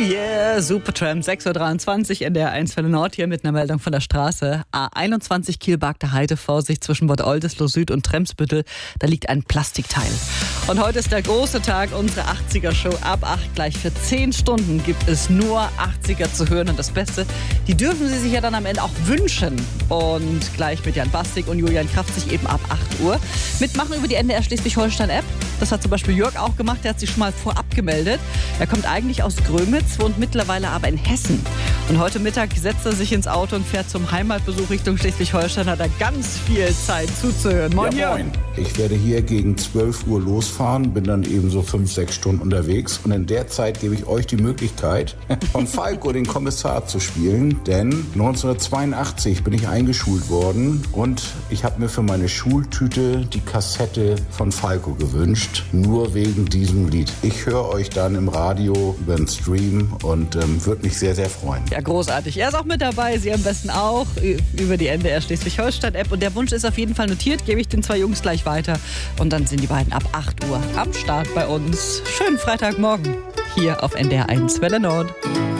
yeah, Supertramp, 6.23 Uhr in der 1 Welle Nord hier mit einer Meldung von der Straße. A21 Kiel-Bagde Heide, Vorsicht zwischen Bad Oldesloe Süd und Tremsbüttel. Da liegt ein Plastikteil. Und heute ist der große Tag, unsere 80er-Show. Ab 8 gleich für 10 Stunden gibt es nur 80er zu hören. Und das Beste, die dürfen Sie sich ja dann am Ende auch wünschen. Und gleich mit Jan Bastik und Julian Kraft sich eben ab 8 Uhr mitmachen über die NDR Schleswig-Holstein-App. Das hat zum Beispiel Jörg auch gemacht, der hat sich schon mal vorab gemeldet. Er kommt eigentlich aus Grömitz, wohnt mittlerweile aber in Hessen. Und heute Mittag setzt er sich ins Auto und fährt zum Heimatbesuch Richtung Schleswig-Holstein. Hat er ganz viel Zeit zuzuhören. Moin, ja, moin. Ich werde hier gegen 12 Uhr losfahren, bin dann eben so 5-6 Stunden unterwegs. Und in der Zeit gebe ich euch die Möglichkeit, von Falco den Kommissar zu spielen. Denn 1982 bin ich eingeschult worden und ich habe mir für meine Schultüte die Kassette von Falco gewünscht. Nur wegen diesem Lied. Ich höre euch dann im Radio über den Stream und würde mich sehr, sehr freuen. Ja, großartig. Er ist auch mit dabei. Sie am besten auch über die NDR Schleswig-Holstein-App. Und der Wunsch ist auf jeden Fall notiert. Gebe ich den 2 Jungs gleich weiter. Und dann sind die beiden ab 8 Uhr am Start bei uns. Schönen Freitagmorgen hier auf NDR 1 Welle Nord.